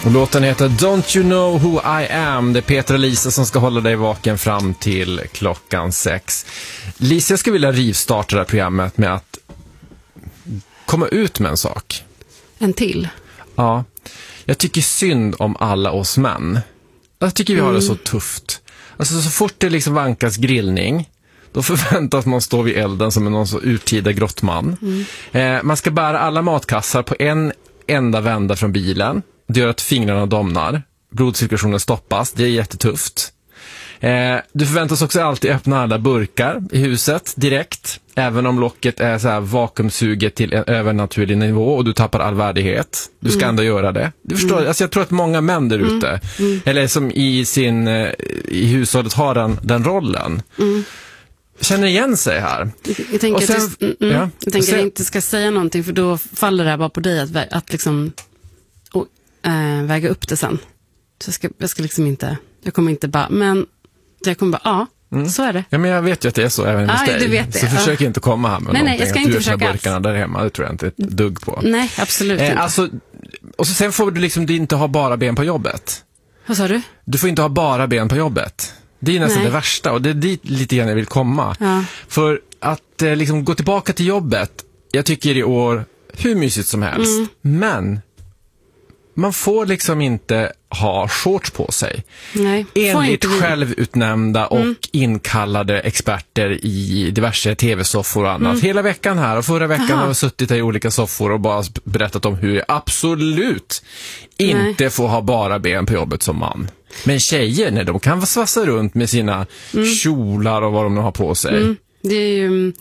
Och låten heter Don't You Know Who I Am. Det är Peter och Lisa som ska hålla dig vaken fram till klockan 6. Lisa, jag skulle vilja rivstarta det här programmet med att komma ut med en sak. En till? Ja. Jag tycker synd om alla oss män. Jag tycker vi har det så tufft. Alltså så fort det liksom vankas grillning, då förväntas man stå vid elden som en någon så urtida grottman. Man ska bära alla matkassar på en enda vända från bilen. Det gör att fingrarna domnar. Blodcirkulationen stoppas. Det är jättetufft. Du förväntas också alltid öppna alla burkar i huset direkt. Även om locket är så här vakuumsuget till en övernaturlig nivå och du tappar all värdighet. Du ska ändå göra det. Du förstår, alltså jag tror att många män där ute, eller som i hushållet har den rollen, känner igen sig här. Jag tänker att jag inte ska säga någonting, för då faller det här bara på dig att liksom väga upp det sen. Så jag ska liksom inte, jag kommer inte bara, men jag kommer bara, så är det. Ja, men jag vet ju att det är så även hos dig. Du vet det. Så försök inte komma här med någonting. Nej, jag ska inte försöka burkarna där hemma, det tror jag inte ett dugg på. Nej, absolut inte. Alltså, och så sen får du liksom inte ha bara ben på jobbet. Vad sa du? Du får inte ha bara ben på jobbet. Det är nästan det värsta, och det är dit lite grann jag vill komma. Ja. För att liksom gå tillbaka till jobbet, jag tycker i år hur mysigt som helst. Men man får liksom inte ha shorts på sig. Nej, enligt självutnämnda och inkallade experter i diverse tv-soffor och annat. Hela veckan här, och förra veckan har jag suttit i olika soffor och bara berättat om hur jag absolut inte får ha bara ben på jobbet som man. Men tjejer, när de kan svassa runt med sina kjolar och vad de nu har på sig. Det är ju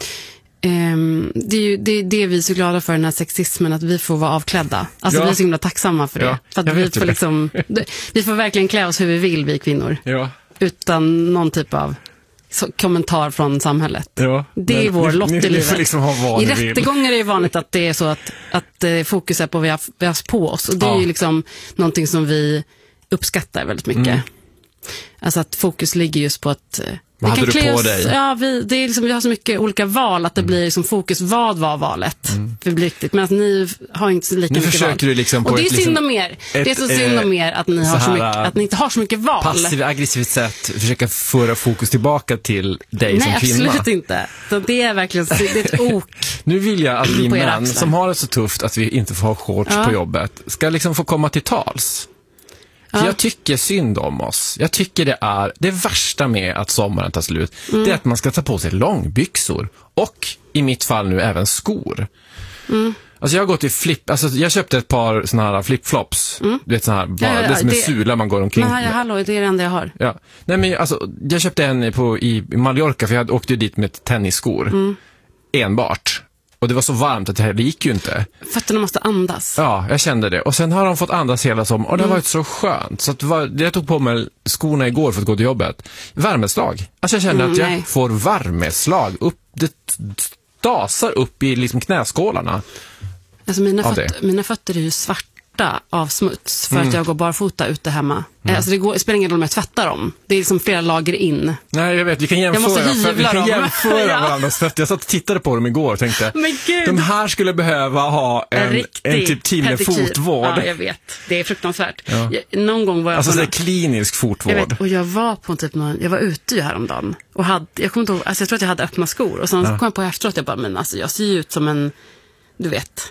det vi är så glada för, den här sexismen, att vi får vara avklädda. Alltså vi är så himla tacksamma för det. För att vi får verkligen klä oss hur vi vill, vi kvinnor. Ja. Utan någon typ av kommentar från samhället. Ja, det är vår lott i livet. Liksom i rättegångar är det vanligt att det är så att fokus är på vad vi har på oss. Och det är ju liksom någonting som vi uppskattar väldigt mycket. Alltså att fokus ligger just på att vad hade du på dig? Ja, det är liksom, vi har så mycket olika val att det blir liksom fokus, vad var valet? För det blir riktigt. Men ni har inte så lika mycket val. Du liksom och det är synd om er. Det är så synd om er att ni har så mycket, att ni inte har så mycket val. Passivt, aggressivt sätt försöka föra fokus tillbaka till dig som kvinna. Nej, absolut inte. Så det är verkligen det är ett ok. Nu vill jag att vi män som har det så tufft att vi inte får ha shorts på jobbet ska liksom få komma till tals. För jag tycker synd om oss. Jag tycker det värsta med att sommaren tar slut. Det är att man ska ta på sig långbyxor. Och i mitt fall nu även skor. Alltså jag har gått i jag köpte ett par såna här flipflops. Du vet såna här, det är som en sula man går omkring med. Hallå, det är det enda jag har. Ja. Nej, men alltså, jag köpte en i Mallorca, för jag åkte ju dit med tennisskor. Enbart. Och det var så varmt att det gick ju inte. Fötterna måste andas. Ja, jag kände det. Och sen har de fått andas hela sommaren. Och det har varit så skönt. Så att jag tog på mig skorna igår för att gå till jobbet. Värmeslag. Alltså jag kände att jag får värmeslag. Det dasar upp i liksom knäskålarna. Alltså mina fötter är ju svarta av smuts för att jag går barfota ute hemma. Alltså det spelar ingen roll om jag tvättar dem. Det är liksom flera lager in. Nej, jag vet, vi kan jämföra varandras fötter. Jag satt och tittade på dem igår och tänkte, de här skulle behöva ha en typ tidig fotvård. Ja, jag vet. Det är fruktansvärt. Ja. Någon gång var jag alltså det är klinisk fotvård. Och jag var på jag var ute ju häromdagen och jag kommer inte ihåg, alltså jag tror att jag hade öppna skor och sen kom jag på efteråt, jag bara, men alltså jag ser ju ut som en, du vet,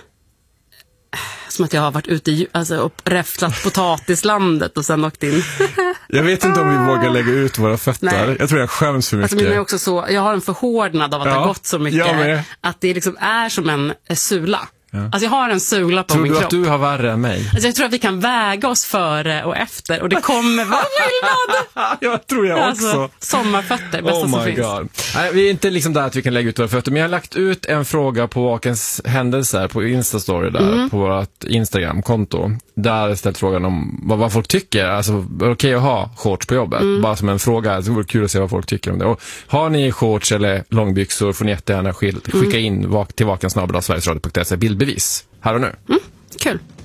som att jag har varit ute och räfflat potatislandet och sen åkt in. Jag vet inte om vi vågar lägga ut våra fötter. Nej. Jag tror jag skäms för mycket. Alltså mina är också så, jag har en förhårdnad av att det har gått så mycket. Att det liksom är som en sula. Ja. Alltså jag har en sula på min kropp. Tror du att du har värre än mig? Alltså jag tror att vi kan väga oss före och efter. Och det kommer vara skillnad. Jag tror jag också. Alltså, sommarfötter, bästa som finns. God. Nej, vi är inte liksom där att vi kan lägga ut våra fötter. Men jag har lagt ut en fråga på Vakens händelser på Instastory där. På vårt Instagram-konto. Där jag ställt frågan om vad folk tycker. Alltså, okej att ha shorts på jobbet. Bara som en fråga. Det vore kul att se vad folk tycker om det. Och har ni shorts eller långbyxor får ni jättegärna skicka in till vakensnabel.sverigesradio.se bildbevis här och nu. Kul.